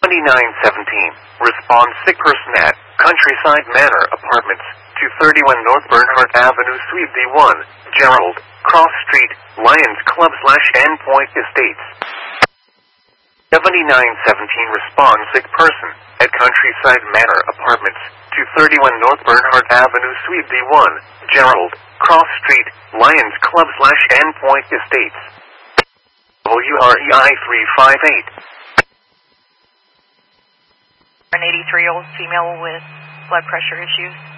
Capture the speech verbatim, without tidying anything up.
seventy-nine seventeen. Respond sick person at Countryside Manor Apartments, two thirty-one North Bernhardt Avenue, Suite D one, Gerald, Cross Street, Lions Club slash Endpoint Estates. seventy-nine seventeen. Respond sick person at Countryside Manor Apartments, two thirty-one North Bernhardt Avenue, Suite D one, Gerald, Cross Street, Lions Club slash Endpoint Estates. W R E I three five eight. An eighty-three-year-old female with blood pressure issues.